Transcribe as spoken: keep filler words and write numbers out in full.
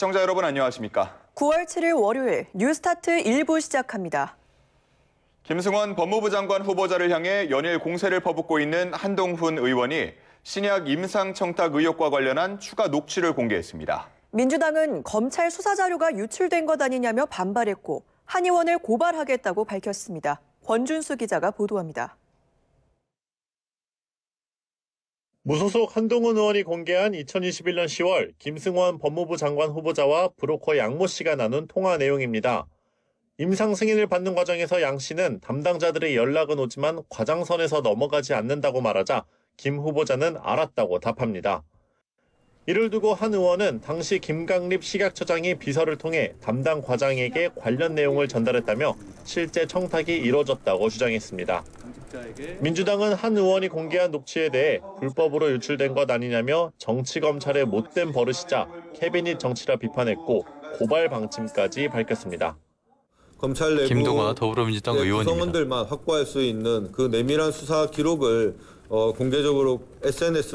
시청자 여러분 안녕하십니까? 구월 칠일 월요일 뉴스타트 일 부 시작합니다. 김승원 법무부 장관 후보자를 향해 연일 공세를 퍼붓고 있는 한동훈 의원이 신약 임상 청탁 의혹과 관련한 추가 녹취를 공개했습니다. 민주당은 검찰 수사 자료가 유출된 것 아니냐며 반발했고 한 의원을 고발하겠다고 밝혔습니다. 권준수 기자가 보도합니다. 무소속 한동훈 의원이 공개한 이천이십일년 시월 김승원 법무부 장관 후보자와 브로커 양모 씨가 나눈 통화 내용입니다. 임상 승인을 받는 과정에서 양 씨는 담당자들의 연락은 오지만 과장선에서 넘어가지 않는다고 말하자 김 후보자는 알았다고 답합니다. 이를 두고 한 의원은 당시 김강립 식약처장이 비서를 통해 담당 과장에게 관련 내용을 전달했다며 실제 청탁이 이뤄졌다고 주장했습니다. 민주당은 한 의원이 공개한 녹취에 대해 불법으로 유출된 것 아니냐며 정치검찰의 못된 버릇이자 캐비닛 정치라 비판했고 고발 방침까지 밝혔습니다. 검찰 내부 김동완 더불어민주당 의원입니다. 구성원들만 확보할 수 있는 그 내밀한 수사 기록을 어, 공개적으로 에스엔에스